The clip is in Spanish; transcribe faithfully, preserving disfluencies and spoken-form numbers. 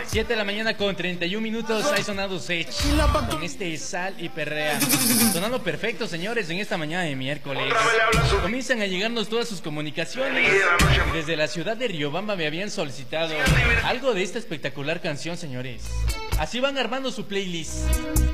siete de la mañana con treinta y un minutos. Hay sonado Sech con este Sal y Perrea. Sonando perfecto, señores, en esta mañana de miércoles. Comienzan a llegarnos todas sus comunicaciones. Desde la ciudad de Riobamba me habían solicitado algo de esta espectacular canción, señores. Así van armando su playlist.